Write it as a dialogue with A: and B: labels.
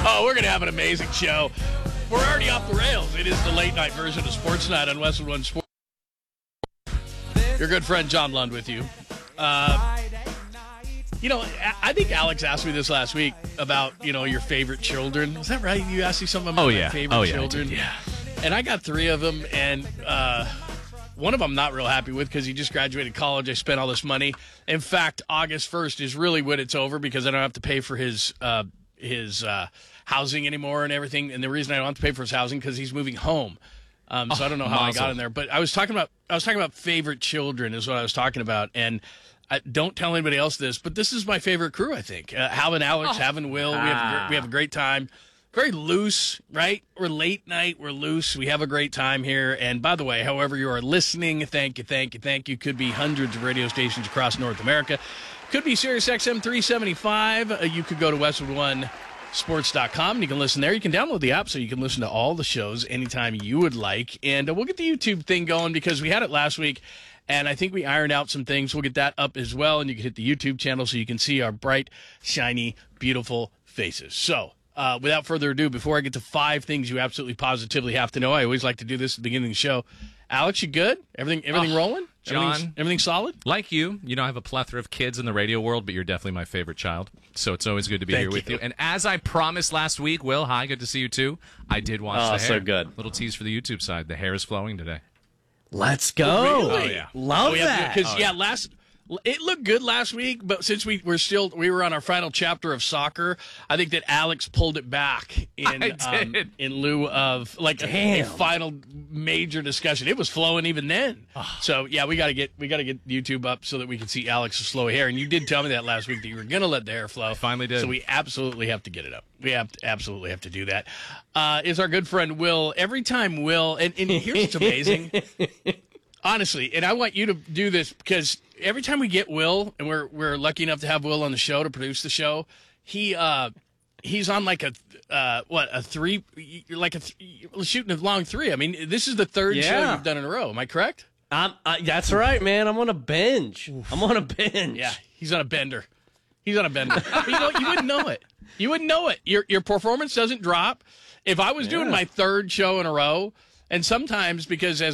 A: Oh, we're going to have an amazing show. We're already off the rails. It is the late night version of Sports Night on Westwood One Sports. Your good friend John Lund with you. I think Alex asked me this last week about, your favorite children. Is that right? You asked me something about my favorite children?
B: Yeah.
A: And I got 3 of them, and one of them I'm not real happy with because he just graduated college. I spent all this money. In fact, August 1st is really when it's over because I don't have to pay for his housing anymore and everything. And the reason I don't have to pay for his housing because he's moving home. So I don't know how I got in there. But I was talking about favorite children is what I was talking about. And don't tell anybody else this, but this is my favorite crew, I think. Having Alex, having Will. We have a great time. Very loose, right? We're late night. We're loose. We have a great time here. And by the way, however you are listening, thank you. Could be hundreds of radio stations across North America. Could be Sirius XM 375. You could go to westwood1sports.com and you can listen there. You can download the app so you can listen to all the shows anytime you would like. And we'll get the YouTube thing going because we had it last week. And I think we ironed out some things. We'll get that up as well. And you can hit the YouTube channel so you can see our bright, shiny, beautiful faces. So, without further ado, before I get to 5 things you absolutely positively have to know, I always like to do this at the beginning of the show. Alex, you good? Everything rolling?
B: John.
A: Everything solid?
B: Like you, I have a plethora of kids in the radio world, but you're definitely my favorite child. So it's always good to be here with you. And as I promised last week, Will, hi, good to see you too. I did watch the hair.
C: So good.
B: Little tease for the YouTube side. The hair is flowing today.
C: Let's go.
A: Really?
B: Oh, yeah.
C: Love that.
A: Because, it looked good last week, but since we were on our final chapter of soccer, I think that Alex pulled it back in lieu of a final major discussion. It was flowing even then. So yeah, we gotta get YouTube up so that we can see Alex's slow hair. And you did tell me that last week that you were gonna let the hair flow.
B: I finally did.
A: So we absolutely have to get it up. We absolutely have to do that. Is our good friend Will. Every time Will, and here's what's amazing. Honestly, and I want you to do this because every time we get Will, and we're lucky enough to have Will on the show to produce the show, he's on shooting a long 3. I mean, this is the 3rd show you've done in a row. Am I correct?
C: That's right, man. I'm on a binge.
A: Yeah, he's on a bender. But you wouldn't know it. You wouldn't know it. Your performance doesn't drop. If I was doing my 3rd show in a row, and sometimes because as